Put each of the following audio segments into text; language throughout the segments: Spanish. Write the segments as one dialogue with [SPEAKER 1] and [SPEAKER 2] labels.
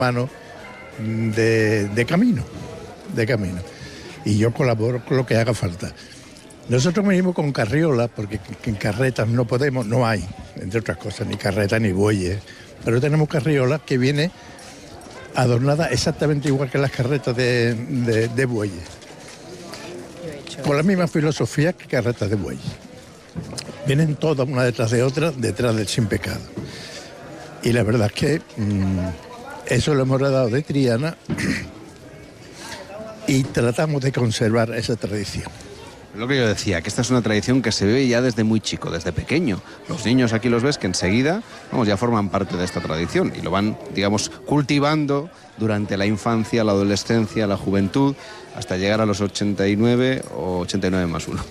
[SPEAKER 1] mano de camino. Y yo colaboro con lo que haga falta. Nosotros venimos con carriola, porque en carretas no podemos, no hay, entre otras cosas, ni carretas ni bueyes. Pero tenemos carriola que viene adornada exactamente igual que las carretas de bueyes. Con la misma filosofía que carretas de bueyes. Vienen todas una detrás de otra, detrás del sin pecado. Y la verdad es que eso lo hemos heredado de Triana y tratamos de conservar esa tradición.
[SPEAKER 2] Lo que yo decía, que esta es una tradición que se vive ya desde muy chico, desde pequeño. Los niños aquí los ves que enseguida, ya forman parte de esta tradición y lo van, digamos, cultivando durante la infancia, la adolescencia, la juventud, hasta llegar a los 89 o 89 más 1.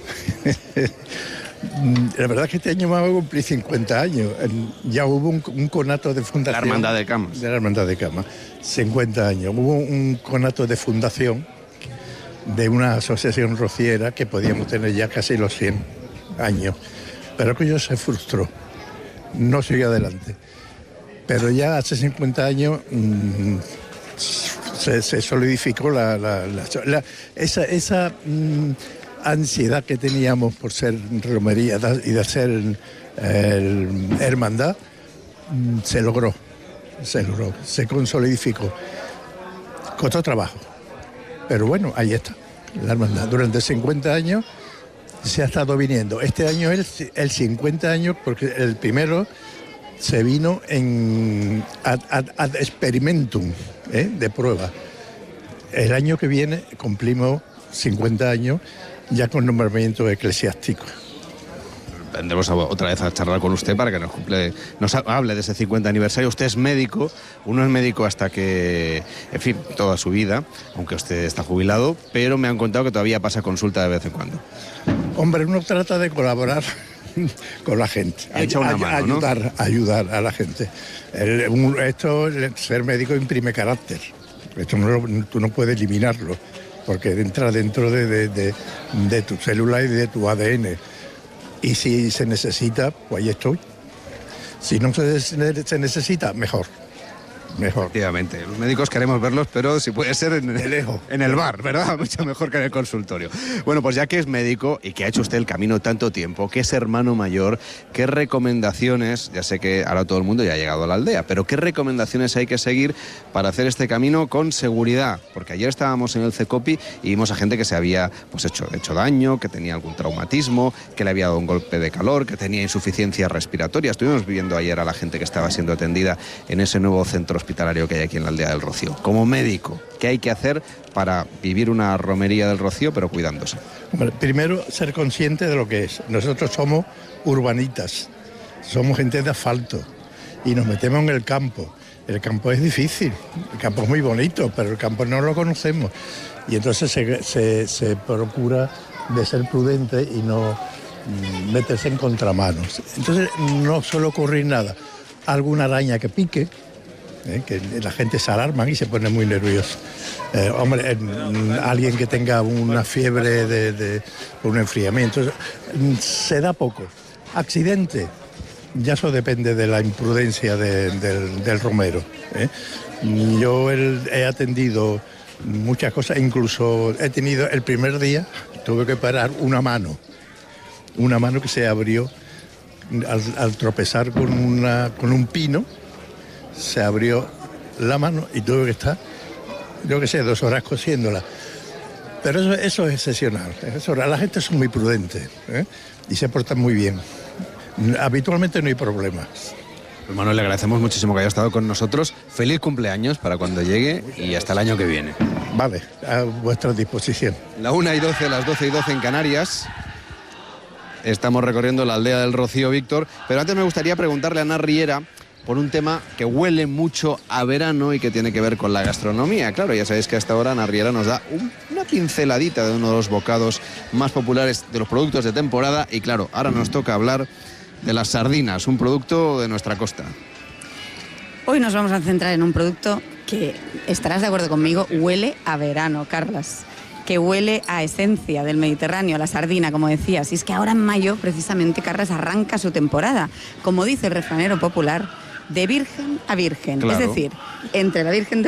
[SPEAKER 1] La verdad es que este año vamos a cumplir 50 años. Ya hubo un conato de fundación.
[SPEAKER 2] La Hermandad de Camas.
[SPEAKER 1] De la Hermandad de Camas. 50 años. Hubo un conato de fundación de una asociación rociera que podíamos tener ya casi los 100 años. Pero aquello se frustró. No siguió adelante. Pero ya hace 50 años se solidificó esa ansiedad que teníamos por ser romería y de ser hermandad. Se logró, se consolidificó. Costó trabajo, pero bueno, ahí está, la hermandad. Durante 50 años se ha estado viniendo. Este año es el 50 años porque el primero se vino ad experimentum, de prueba. El año que viene cumplimos 50 años ya con nombramiento eclesiástico.
[SPEAKER 2] Vendremos otra vez a charlar con usted para que nos hable de ese 50 aniversario. Usted es médico, uno es médico hasta que, en fin, toda su vida, aunque usted está jubilado, pero me han contado que todavía pasa consulta de vez en cuando.
[SPEAKER 1] Hombre, uno trata de colaborar con la gente, ayudar a la gente. Ser médico imprime carácter. Esto tú no puedes eliminarlo, porque entra dentro de tu célula y de tu ADN. Y si se necesita, pues ahí estoy. Si no se necesita, mejor.
[SPEAKER 2] Efectivamente, los médicos queremos verlos, pero si puede ser
[SPEAKER 1] de lejos.
[SPEAKER 2] En el bar, ¿verdad? Mucho mejor que en el consultorio. Bueno, pues ya que es médico y que ha hecho usted el camino tanto tiempo, que es hermano mayor, ¿qué recomendaciones, ya sé que ahora todo el mundo ya ha llegado a la aldea, pero qué recomendaciones hay que seguir para hacer este camino con seguridad? Porque ayer estábamos en el CECOPI y vimos a gente que se había hecho daño, que tenía algún traumatismo, que le había dado un golpe de calor, que tenía insuficiencia respiratoria. Estuvimos viendo ayer a la gente que estaba siendo atendida en ese nuevo centro hospitalario que hay aquí en la aldea del Rocío. Como médico, ¿qué hay que hacer para vivir una romería del Rocío, pero cuidándose?
[SPEAKER 1] Bueno, primero, ser consciente de lo que es. Nosotros somos urbanitas, somos gente de asfalto y nos metemos en el campo. El campo es difícil, el campo es muy bonito, pero el campo no lo conocemos. Y entonces se procura de ser prudente y no meterse en contramanos. Entonces no suele ocurrir nada. Alguna araña que pique, que la gente se alarma y se pone muy nervioso. Alguien que tenga una fiebre de un enfriamiento, se da poco. Accidente, ya eso depende de la imprudencia del romero. Yo he atendido muchas cosas, incluso he tenido el primer día, tuve que parar una mano que se abrió al tropezar con un pino. Se abrió la mano y tuve que estar, 2 horas cosiéndola. Pero eso es excepcional. La gente es muy prudente, y se portan muy bien. Habitualmente no hay problemas.
[SPEAKER 2] Pues Manuel, le agradecemos muchísimo que haya estado con nosotros. Feliz cumpleaños para cuando llegue y hasta el año que viene.
[SPEAKER 1] Vale, a vuestra disposición.
[SPEAKER 2] La 1:12, las 12:12 en Canarias. Estamos recorriendo la aldea del Rocío, Víctor. Pero antes me gustaría preguntarle a Ana Riera por un tema que huele mucho a verano y que tiene que ver con la gastronomía. Claro, ya sabéis que hasta ahora Ana Riera nos da una pinceladita de uno de los bocados más populares de los productos de temporada. Y claro, ahora nos toca hablar de las sardinas, un producto de nuestra costa.
[SPEAKER 3] Hoy nos vamos a centrar en un producto que, estarás de acuerdo conmigo, huele a verano, Carlas. Que huele a esencia del Mediterráneo, a la sardina, como decías. Y es que ahora en mayo, precisamente, Carlas arranca su temporada. Como dice el refranero popular, de virgen a virgen.
[SPEAKER 2] Claro.
[SPEAKER 3] Es decir, entre la Virgen